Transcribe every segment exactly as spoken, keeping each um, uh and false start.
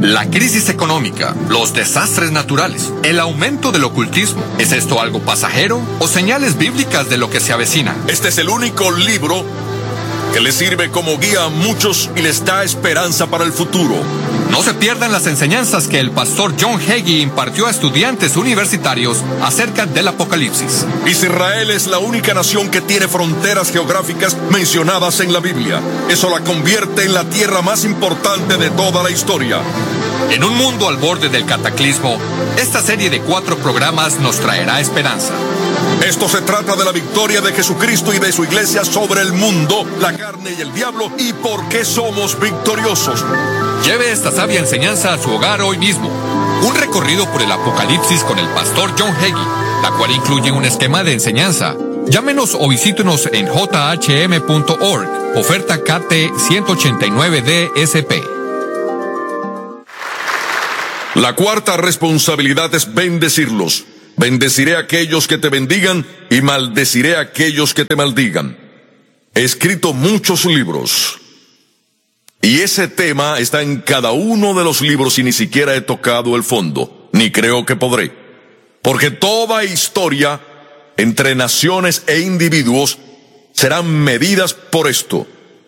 La crisis económica, los desastres naturales, el aumento del ocultismo. ¿Es esto algo pasajero o señales bíblicas de lo que se avecina? Este es el único libro que les sirve como guía a muchos y les da esperanza para el futuro. No se pierdan las enseñanzas que el pastor John Hagee impartió a estudiantes universitarios acerca del Apocalipsis. Israel es la única nación que tiene fronteras geográficas mencionadas en la Biblia. Eso la convierte en la tierra más importante de toda la historia. En un mundo al borde del cataclismo, esta serie de cuatro programas nos traerá esperanza. Esto se trata de la victoria de Jesucristo y de su iglesia sobre el mundo, la carne y el diablo, y por qué somos victoriosos. Lleve esta sabia enseñanza a su hogar hoy mismo. Un recorrido por el Apocalipsis con el pastor John Hagee, la cual incluye un esquema de enseñanza. Llámenos o visítenos en j h m punto org, oferta K T ciento ochenta y nueve D S P. La cuarta responsabilidad es bendecirlos. Bendeciré a aquellos que te bendigan y maldeciré a aquellos que te maldigan. He escrito muchos libros y ese tema está en cada uno de los libros y ni siquiera he tocado el fondo, ni creo que podré. Porque toda historia entre naciones e individuos serán medidas por esto.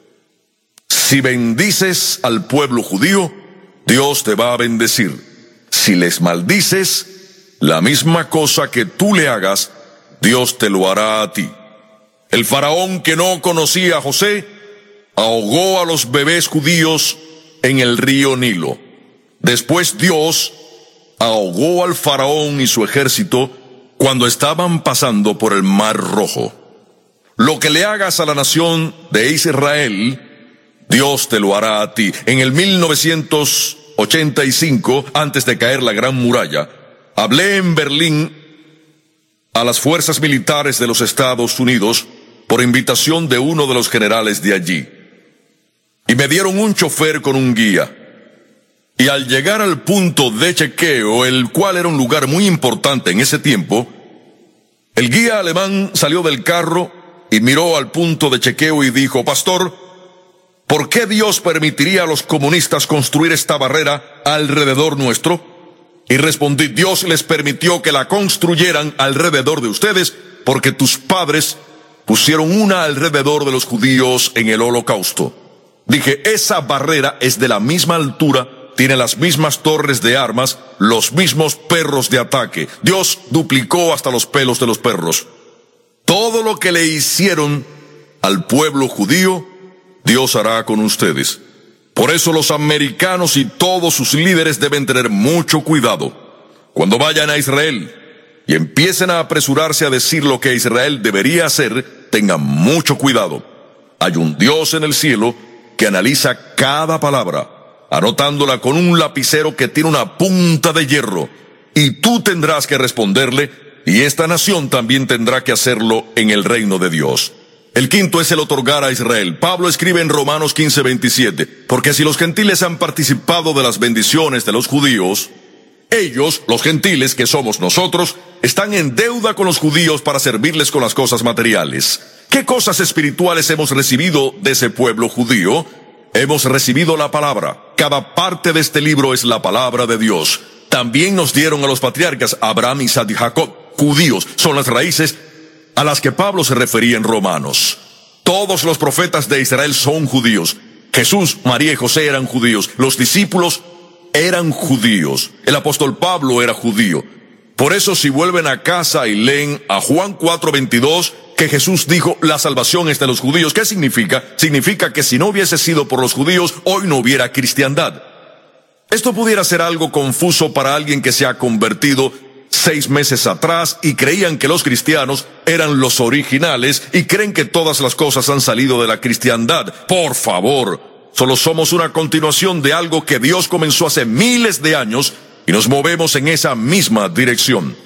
Si bendices al pueblo judío, Dios te va a bendecir. Si les maldices, la misma cosa que tú le hagas, Dios te lo hará a ti. El faraón que no conocía a José, ahogó a los bebés judíos en el río Nilo. Después Dios ahogó al faraón y su ejército cuando estaban pasando por el Mar Rojo. Lo que le hagas a la nación de Israel, Dios te lo hará a ti. En el mil novecientos ochenta y cinco, antes de caer la Gran Muralla, hablé en Berlín a las fuerzas militares de los Estados Unidos por invitación de uno de los generales de allí. Y me dieron un chofer con un guía. Y al llegar al punto de chequeo, el cual era un lugar muy importante en ese tiempo, el guía alemán salió del carro y miró al punto de chequeo y dijo: Pastor, ¿por qué Dios permitiría a los comunistas construir esta barrera alrededor nuestro? Y respondí: Dios les permitió que la construyeran alrededor de ustedes porque tus padres pusieron una alrededor de los judíos en el Holocausto. Dije, esa barrera es de la misma altura, tiene las mismas torres de armas, los mismos perros de ataque. Dios duplicó hasta los pelos de los perros. Todo lo que le hicieron al pueblo judío, Dios hará con ustedes. Por eso los americanos y todos sus líderes deben tener mucho cuidado. Cuando vayan a Israel y empiecen a apresurarse a decir lo que Israel debería hacer, tengan mucho cuidado. Hay un Dios en el cielo que analiza cada palabra, anotándola con un lapicero que tiene una punta de hierro, y tú tendrás que responderle, y esta nación también tendrá que hacerlo en el reino de Dios. El quinto es el otorgar a Israel. Pablo escribe en Romanos quince veintisiete, porque si los gentiles han participado de las bendiciones de los judíos, ellos, los gentiles que somos nosotros, están en deuda con los judíos para servirles con las cosas materiales. ¿Qué cosas espirituales hemos recibido de ese pueblo judío? Hemos recibido la palabra. Cada parte de este libro es la palabra de Dios. También nos dieron a los patriarcas Abraham, Isaac y Jacob. Judíos son las raíces a las que Pablo se refería en Romanos. Todos los profetas de Israel son judíos. Jesús, María y José eran judíos. Los discípulos eran judíos. El apóstol Pablo era judío. Por eso, si vuelven a casa y leen a Juan cuatro veintidós, que Jesús dijo, la salvación es de los judíos. ¿Qué significa? Significa que si no hubiese sido por los judíos, hoy no hubiera cristiandad. Esto pudiera ser algo confuso para alguien que se ha convertido seis meses atrás y creían que los cristianos eran los originales y creen que todas las cosas han salido de la cristiandad. Por favor, solo somos una continuación de algo que Dios comenzó hace miles de años y nos movemos en esa misma dirección.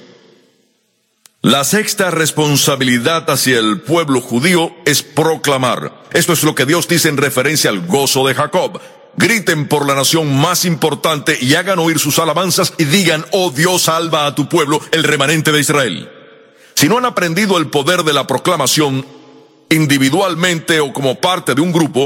La sexta responsabilidad hacia el pueblo judío es proclamar. Esto es lo que Dios dice en referencia al gozo de Jacob. Griten por la nación más importante y hagan oír sus alabanzas y digan, oh Dios, salva a tu pueblo, el remanente de Israel. Si no han aprendido el poder de la proclamación, individualmente o como parte de un grupo,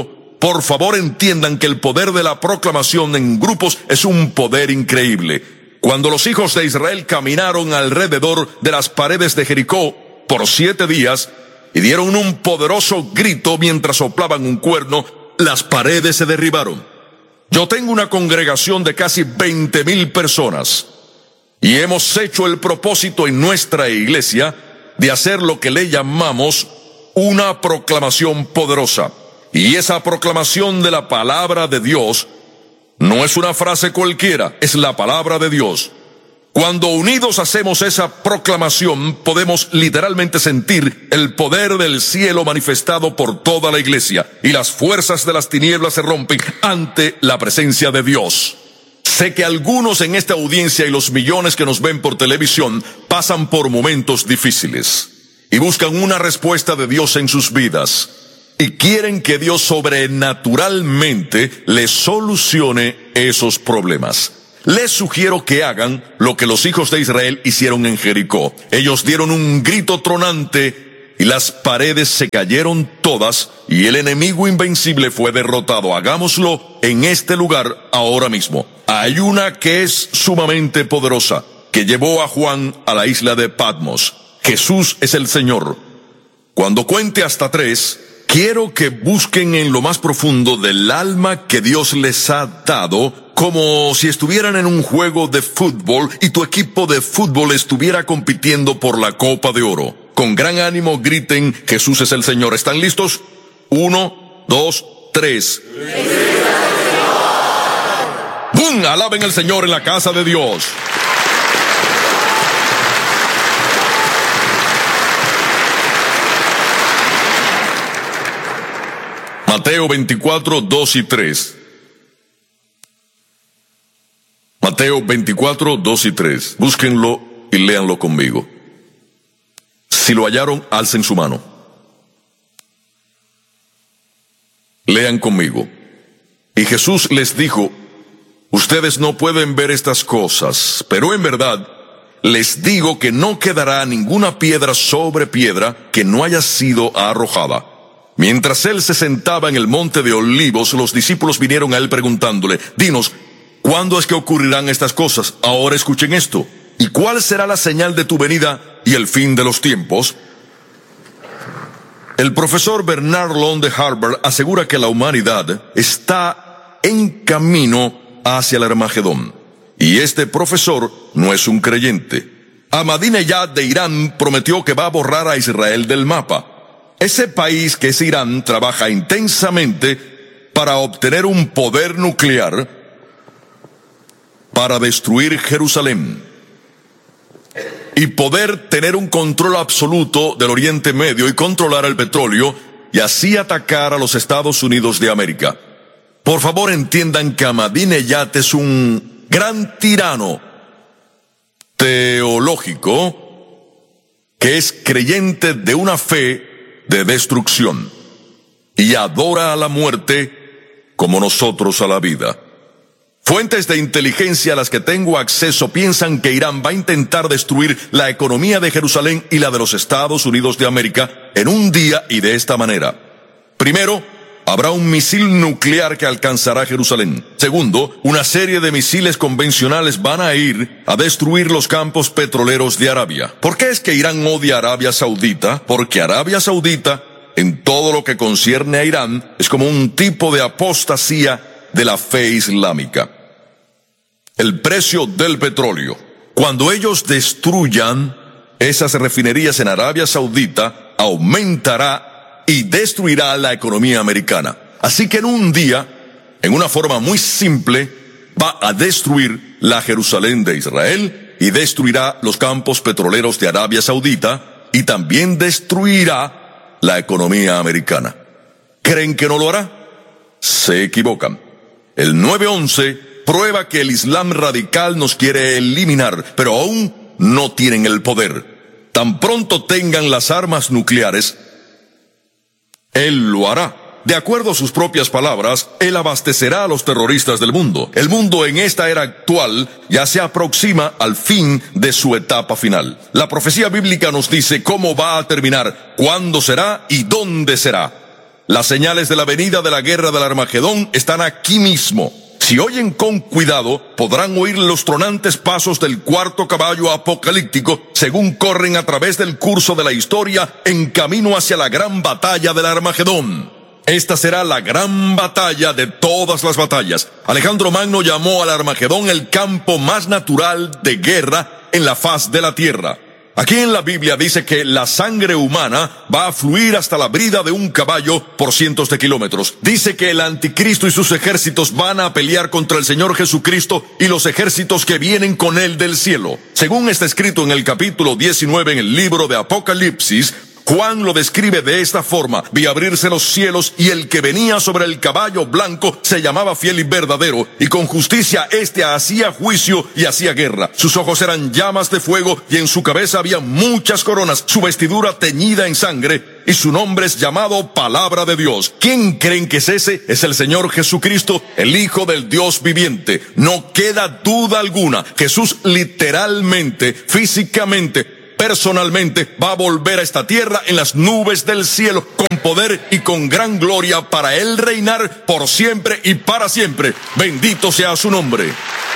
Por favor, entiendan que el poder de la proclamación en grupos es un poder increíble. Cuando los hijos de Israel caminaron alrededor de las paredes de Jericó por siete días y dieron un poderoso grito mientras soplaban un cuerno, las paredes se derribaron. Yo tengo una congregación de casi veinte mil personas y hemos hecho el propósito en nuestra iglesia de hacer lo que le llamamos una proclamación poderosa. Y esa proclamación de la palabra de Dios no es una frase cualquiera, es la palabra de Dios. Cuando unidos hacemos esa proclamación, podemos literalmente sentir el poder del cielo manifestado por toda la iglesia, y las fuerzas de las tinieblas se rompen ante la presencia de Dios. Sé que algunos en esta audiencia y los millones que nos ven por televisión pasan por momentos difíciles y buscan una respuesta de Dios en sus vidas. Y quieren que Dios sobrenaturalmente les solucione esos problemas. Les sugiero que hagan lo que los hijos de Israel hicieron en Jericó. Ellos dieron un grito tronante y las paredes se cayeron todas y el enemigo invencible fue derrotado. Hagámoslo en este lugar ahora mismo. Hay una que es sumamente poderosa, que llevó a Juan a la isla de Patmos. Jesús es el Señor. Cuando cuente hasta tres, quiero que busquen en lo más profundo del alma que Dios les ha dado, como si estuvieran en un juego de fútbol y tu equipo de fútbol estuviera compitiendo por la Copa de Oro. Con gran ánimo griten, Jesús es el Señor. ¿Están listos? Uno, dos, tres. ¡Bum! Alaben al Señor en la casa de Dios. Mateo veinticuatro, dos y tres. Mateo veinticuatro, dos y tres. Búsquenlo y léanlo conmigo. Si lo hallaron, alcen su mano. Lean conmigo. Y Jesús les dijo, ustedes no pueden ver estas cosas, pero en verdad les digo que no quedará ninguna piedra sobre piedra que no haya sido arrojada. Mientras él se sentaba en el monte de Olivos, los discípulos vinieron a él preguntándole, dinos, ¿cuándo es que ocurrirán estas cosas? Ahora escuchen esto. ¿Y cuál será la señal de tu venida y el fin de los tiempos? El profesor Bernard Long de Harvard asegura que la humanidad está en camino hacia el Armagedón. Y este profesor no es un creyente. Ahmadinejad de Irán prometió que va a borrar a Israel del mapa. Ese país que es Irán trabaja intensamente para obtener un poder nuclear para destruir Jerusalén y poder tener un control absoluto del Oriente Medio y controlar el petróleo y así atacar a los Estados Unidos de América. Por favor, entiendan que Ahmadinejad es un gran tirano teológico que es creyente de una fe de destrucción y adora a la muerte como nosotros a la vida. Fuentes de inteligencia a las que tengo acceso piensan que Irán va a intentar destruir la economía de Jerusalén y la de los Estados Unidos de América en un día y de esta manera. Primero, habrá un misil nuclear que alcanzará Jerusalén. Segundo, una serie de misiles convencionales van a ir a destruir los campos petroleros de Arabia. ¿Por qué es que Irán odia a Arabia Saudita? Porque Arabia Saudita, en todo lo que concierne a Irán, es como un tipo de apostasía de la fe islámica. El precio del petróleo. Cuando ellos destruyan esas refinerías en Arabia Saudita, aumentará y destruirá la economía americana. Así que en un día, en una forma muy simple, va a destruir la Jerusalén de Israel y destruirá los campos petroleros de Arabia Saudita y también destruirá la economía americana. ¿Creen que no lo hará? Se equivocan. El nueve once prueba que el Islam radical nos quiere eliminar, pero aún no tienen el poder. Tan pronto tengan las armas nucleares, Él lo hará. De acuerdo a sus propias palabras, Él abastecerá a los terroristas del mundo. El mundo en esta era actual ya se aproxima al fin de su etapa final. La profecía bíblica nos dice cómo va a terminar, cuándo será y dónde será. Las señales de la venida de la guerra del Armagedón están aquí mismo. Si oyen con cuidado, podrán oír los tronantes pasos del cuarto caballo apocalíptico según corren a través del curso de la historia en camino hacia la gran batalla del Armagedón. Esta será la gran batalla de todas las batallas. Alejandro Magno llamó al Armagedón el campo más natural de guerra en la faz de la tierra. Aquí en la Biblia dice que la sangre humana va a fluir hasta la brida de un caballo por cientos de kilómetros. Dice que el anticristo y sus ejércitos van a pelear contra el Señor Jesucristo y los ejércitos que vienen con él del cielo. Según está escrito en el capítulo diecinueve en el libro de Apocalipsis, Juan lo describe de esta forma: vi abrirse los cielos y el que venía sobre el caballo blanco se llamaba Fiel y Verdadero, y con justicia éste hacía juicio y hacía guerra. Sus ojos eran llamas de fuego y en su cabeza había muchas coronas, su vestidura teñida en sangre, y su nombre es llamado Palabra de Dios. ¿Quién creen que es ese? Es el Señor Jesucristo, el Hijo del Dios viviente. No queda duda alguna. Jesús literalmente, físicamente, personalmente va a volver a esta tierra en las nubes del cielo con poder y con gran gloria para él reinar por siempre y para siempre. Bendito sea su nombre.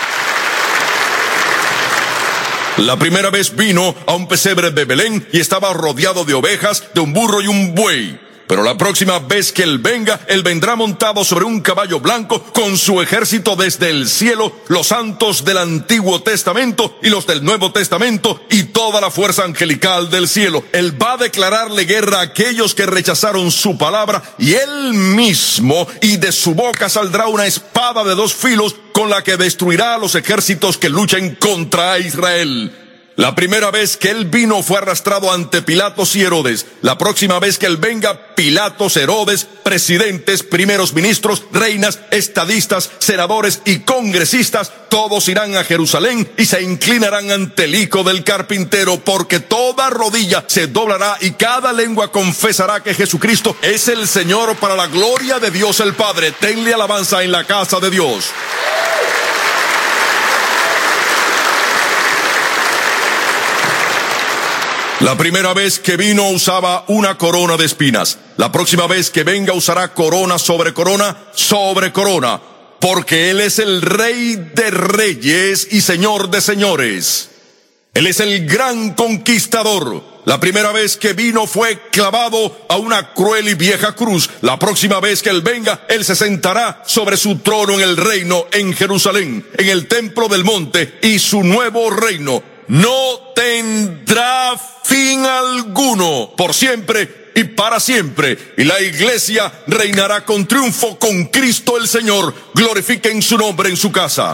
La primera vez vino a un pesebre de Belén y estaba rodeado de ovejas, de un burro y un buey. Pero la próxima vez que él venga, él vendrá montado sobre un caballo blanco con su ejército desde el cielo, los santos del Antiguo Testamento y los del Nuevo Testamento y toda la fuerza angelical del cielo. Él va a declararle guerra a aquellos que rechazaron su palabra, y él mismo, y de su boca saldrá una espada de dos filos con la que destruirá a los ejércitos que luchen contra Israel. La primera vez que él vino fue arrastrado ante Pilatos y Herodes. La próxima vez que él venga, Pilatos, Herodes, presidentes, primeros ministros, reinas, estadistas, senadores y congresistas, todos irán a Jerusalén y se inclinarán ante el Hijo del Carpintero, porque toda rodilla se doblará y cada lengua confesará que Jesucristo es el Señor, para la gloria de Dios el Padre. Tenle alabanza en la casa de Dios. La primera vez que vino usaba una corona de espinas. La próxima vez que venga usará corona sobre corona sobre corona, porque Él es el Rey de reyes y Señor de señores. Él es el gran conquistador. La primera vez que vino fue clavado a una cruel y vieja cruz. La próxima vez que Él venga, Él se sentará sobre su trono en el reino en Jerusalén, en el templo del monte, y su nuevo reino no tendrá fin alguno, por siempre y para siempre. Y la iglesia reinará con triunfo con Cristo el Señor. Glorifiquen su nombre en su casa.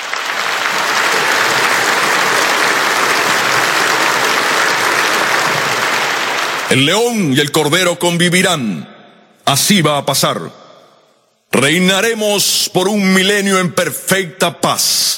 El león y el cordero convivirán. Así va a pasar. Reinaremos por un milenio en perfecta paz.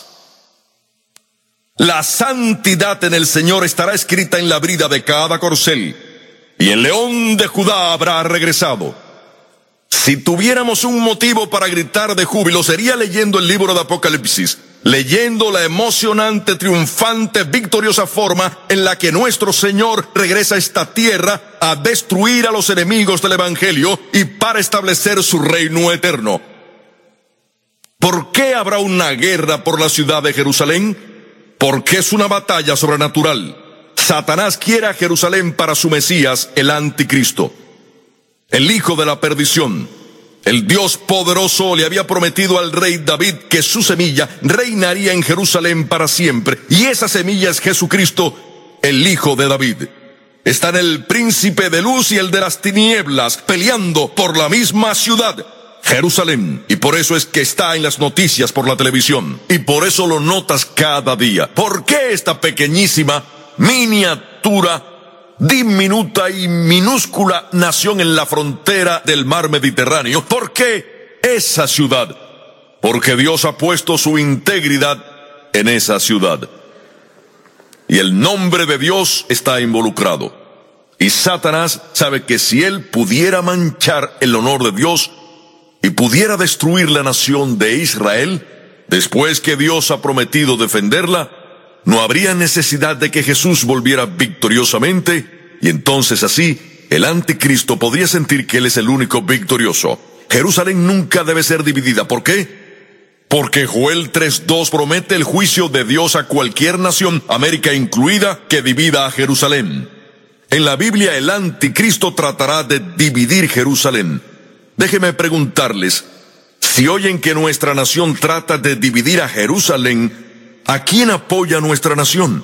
La santidad en el Señor estará escrita en la brida de cada corcel, y el león de Judá habrá regresado. Si tuviéramos un motivo para gritar de júbilo, sería leyendo el libro de Apocalipsis, leyendo la emocionante, triunfante, victoriosa forma en la que nuestro Señor regresa a esta tierra a destruir a los enemigos del Evangelio y para establecer su reino eterno. ¿Por qué habrá una guerra por la ciudad de Jerusalén? Porque es una batalla sobrenatural. Satanás quiere a Jerusalén para su Mesías, el anticristo, el hijo de la perdición. El Dios poderoso le había prometido al rey David que su semilla reinaría en Jerusalén para siempre, y esa semilla es Jesucristo, el hijo de David. Están el príncipe de luz y el de las tinieblas peleando por la misma ciudad, Jerusalén, y por eso es que está en las noticias por la televisión, y por eso lo notas cada día. ¿Por qué esta pequeñísima, miniatura, diminuta y minúscula nación en la frontera del mar Mediterráneo? ¿Por qué esa ciudad? Porque Dios ha puesto su integridad en esa ciudad, y el nombre de Dios está involucrado. Y Satanás sabe que si él pudiera manchar el honor de Dios y pudiera destruir la nación de Israel, después que Dios ha prometido defenderla, no habría necesidad de que Jesús volviera victoriosamente, y entonces así el anticristo podría sentir que él es el único victorioso. Jerusalén nunca debe ser dividida. ¿Por qué? Porque Joel tres dos promete el juicio de Dios a cualquier nación, América incluida, que divida a Jerusalén. En la Biblia el anticristo tratará de dividir Jerusalén. Déjenme preguntarles, si oyen que nuestra nación trata de dividir a Jerusalén, ¿a quién apoya nuestra nación?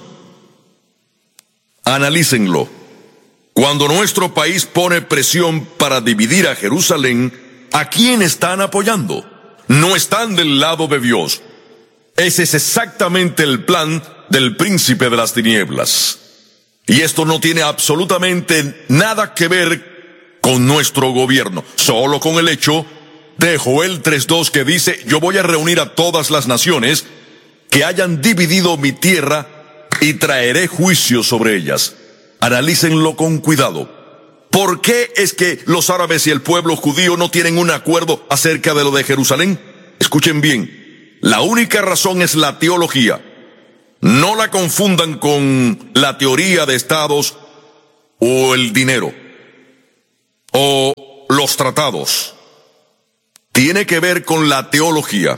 Analícenlo. Cuando nuestro país pone presión para dividir a Jerusalén, ¿a quién están apoyando? No están del lado de Dios. Ese es exactamente el plan del príncipe de las tinieblas. Y esto no tiene absolutamente nada que ver con nuestro gobierno, solo con el hecho de Joel tres dos que dice: yo voy a reunir a todas las naciones que hayan dividido mi tierra y traeré juicio sobre ellas. Analícenlo con cuidado. ¿Por qué es que los árabes y el pueblo judío no tienen un acuerdo acerca de lo de Jerusalén? Escuchen bien, la única razón es la teología. No la confundan con la teoría de estados o el dinero o los tratados. Tiene que ver con la teología.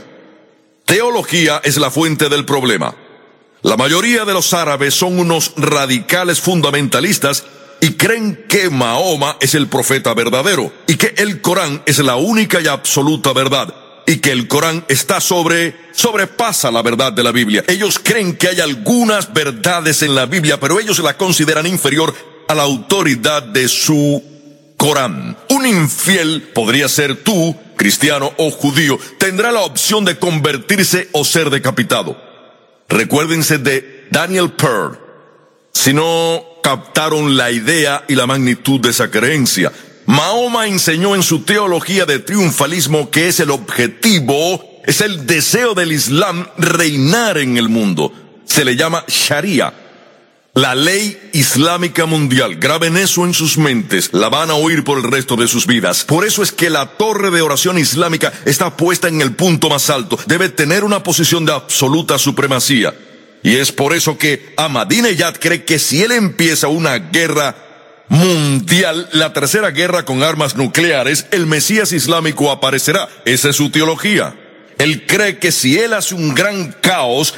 Teología es la fuente del problema. La mayoría de los árabes son unos radicales fundamentalistas y creen que Mahoma es el profeta verdadero y que el Corán es la única y absoluta verdad y que el Corán está sobre, sobrepasa la verdad de la Biblia. Ellos creen que hay algunas verdades en la Biblia, pero ellos la consideran inferior a la autoridad de su Corán. Un infiel, podría ser tú, cristiano o judío, tendrá la opción de convertirse o ser decapitado. Recuérdense de Daniel Pearl. Si no captaron la idea y la magnitud de esa creencia, Mahoma enseñó en su teología de triunfalismo que es el objetivo, es el deseo del Islam reinar en el mundo. Se le llama Sharia, la ley islámica mundial. Graben eso en sus mentes, la van a oír por el resto de sus vidas. Por eso es que la torre de oración islámica está puesta en el punto más alto. Debe tener una posición de absoluta supremacía. Y es por eso que Ahmadinejad cree que si él empieza una guerra mundial, la tercera guerra con armas nucleares, el Mesías islámico aparecerá. Esa es su teología. Él cree que si él hace un gran caos,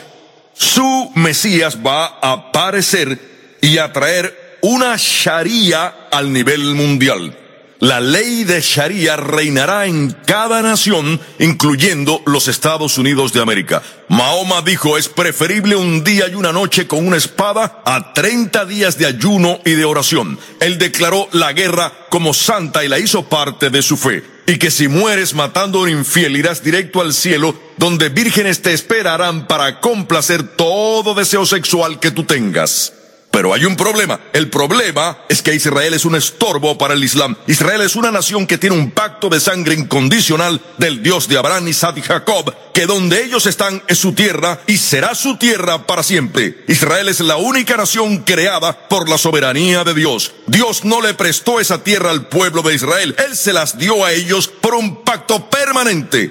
su Mesías va a aparecer y a traer una Sharia al nivel mundial. La ley de Sharia reinará en cada nación, incluyendo los Estados Unidos de América. Mahoma dijo: es preferible un día y una noche con una espada a treinta días de ayuno y de oración. Él declaró la guerra como santa y la hizo parte de su fe. Y que si mueres matando a un infiel, irás directo al cielo, donde vírgenes te esperarán para complacer todo deseo sexual que tú tengas. Pero hay un problema. El problema es que Israel es un estorbo para el Islam. Israel es una nación que tiene un pacto de sangre incondicional del Dios de Abraham, Isaac y Jacob, que donde ellos están es su tierra y será su tierra para siempre. Israel es la única nación creada por la soberanía de Dios. Dios no le prestó esa tierra al pueblo de Israel. Él se las dio a ellos por un pacto permanente.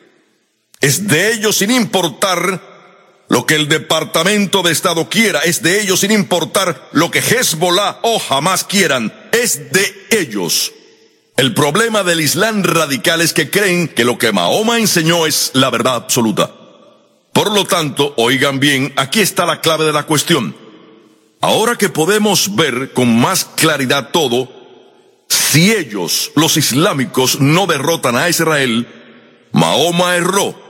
Es de ellos sin importar lo que el Departamento de Estado quiera, es de ellos sin importar lo que Hezbollah o Hamas quieran, es de ellos. El problema del Islam radical es que creen que lo que Mahoma enseñó es la verdad absoluta. Por lo tanto, oigan bien, aquí está la clave de la cuestión. Ahora que podemos ver con más claridad todo, si ellos, los islámicos, no derrotan a Israel, Mahoma erró.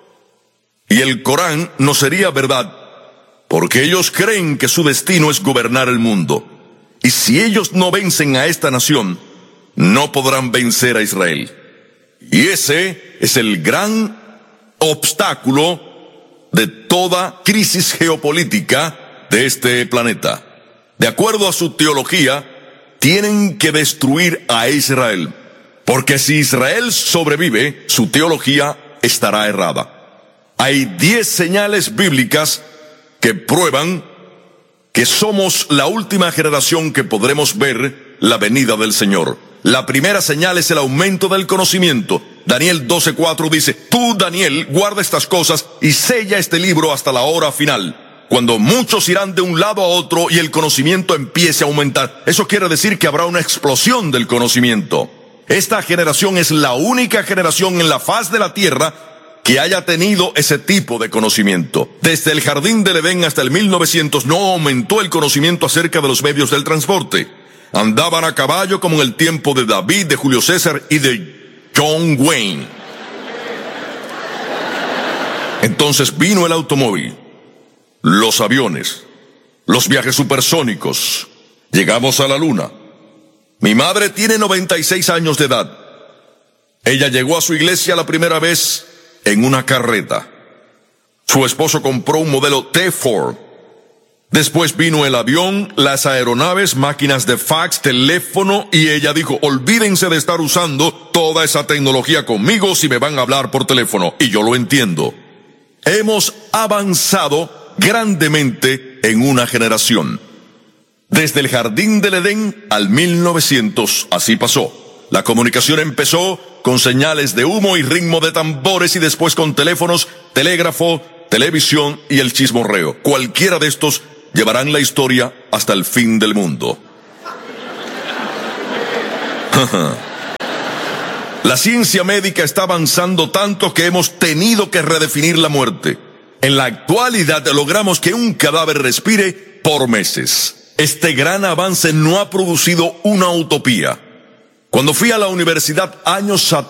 Y el Corán no sería verdad, porque ellos creen que su destino es gobernar el mundo. Y si ellos no vencen a esta nación, no podrán vencer a Israel. Y ese es el gran obstáculo de toda crisis geopolítica de este planeta. De acuerdo a su teología, tienen que destruir a Israel, porque si Israel sobrevive, su teología estará errada. Hay diez señales bíblicas que prueban que somos la última generación que podremos ver la venida del Señor. La primera señal es el aumento del conocimiento. Daniel doce cuatro dice: tú, Daniel, guarda estas cosas y sella este libro hasta la hora final. cuando muchos irán de un lado a otro y el conocimiento empiece a aumentar. Eso quiere decir que habrá una explosión del conocimiento. Esta generación es la única generación en la faz de la tierra que haya tenido ese tipo de conocimiento. Desde el Jardín del Edén hasta el mil novecientos no aumentó el conocimiento acerca de los medios del transporte. Andaban a caballo como en el tiempo de David, de Julio César y de John Wayne. Entonces vino el automóvil, los aviones, los viajes supersónicos. Llegamos a la luna. Mi madre tiene noventa y seis años de edad. Ella llegó a su iglesia la primera vez en una carreta. Su esposo compró un modelo T Ford. Después vino el avión, las aeronaves, máquinas de fax, teléfono, y ella dijo, olvídense de estar usando toda esa tecnología conmigo si me van a hablar por teléfono. Y yo lo entiendo. Hemos avanzado grandemente en una generación. Desde el Jardín del Edén al mil novecientos, así pasó. La comunicación empezó con señales de humo y ritmo de tambores y después con teléfonos, telégrafo, televisión y el chismorreo. Cualquiera de estos llevarán la historia hasta el fin del mundo. La ciencia médica está avanzando tanto que hemos tenido que redefinir la muerte. En la actualidad logramos que un cadáver respire por meses. Este gran avance no ha producido una utopía. Cuando fui a la universidad años atrás,